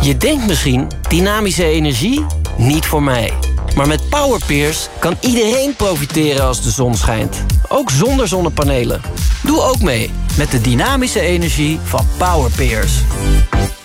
Je denkt misschien, dynamische energie? Niet voor mij. Maar met Powerpeers kan iedereen profiteren als de zon schijnt. Ook zonder zonnepanelen. Doe ook mee met de dynamische energie van Powerpeers.